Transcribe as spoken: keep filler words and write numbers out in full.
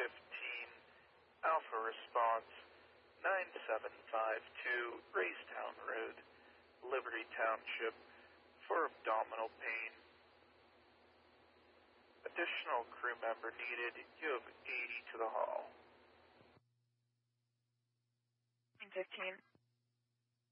fifteen, Alpha Response, nine seven five two, Raystown Road, Liberty Township, for abdominal pain. Additional crew member needed. You have eighty to the hall. fifteen.